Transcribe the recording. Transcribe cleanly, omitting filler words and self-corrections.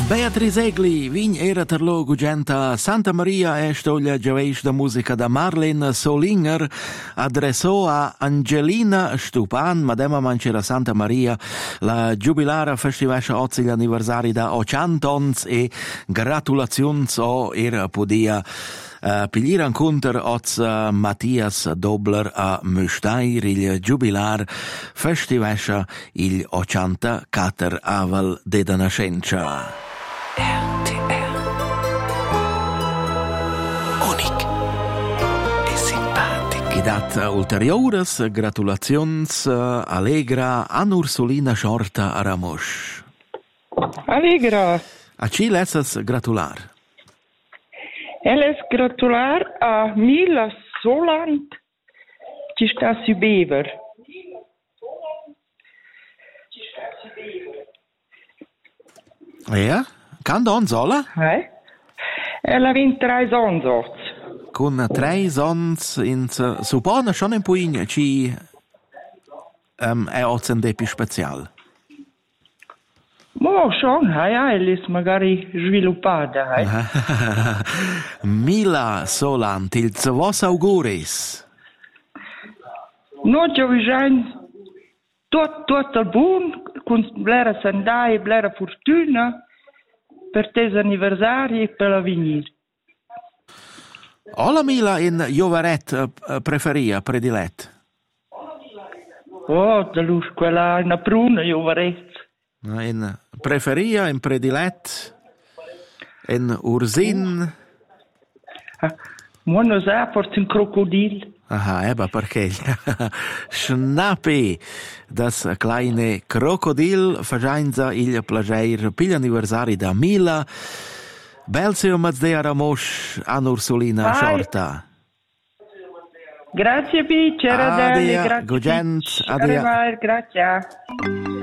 Beatrice Egli, vign era terlo gugenta Santa Maria e stoglia giaveish da musica da Marlene Solinger adressò a Angelina Stupan, madema mancera Santa Maria, la giubilara festivascia oggi gli anniversari da 80 ans e gratulazions o era podia pigliare incontro oz Mattias Dobler a Müstair, il giubilar festivascia il 84 aval de nascenza. RTL Unic e simpatic. Idat ulteriores gratulazions allegra an Ursulina Shorta a Ramos. Allegra. A ci lessas gratular? Elles gratular a Mila Soland, ci sta su Bever. Ja? Kan don sola? Ella vin 3 onzots. Con 3 sons in suppone schon un puin ci è ozen depi special. Mo schon, Ellis magari sviluppata. Mila Solant, il vos auguris. No, giovisen tot al buon, con blera sandai, blera fortuna, per tes anniversari e per l'avvenir. Ola Mila in Jovaret preferia, predilet? Oh, da luz, quella una pruna, Jovaret. In preferia, in predilet, in ursin. Mo non sa, forse un crocodil. Aha, perché Schnappi, das kleine Krokodil, fagianza il plageir pigli anniversari da Mila, Belsio Mazdea Ramos, an Ursulina Shorta. Grazie, Piccera. Adia, Gugent, adia. Grazie.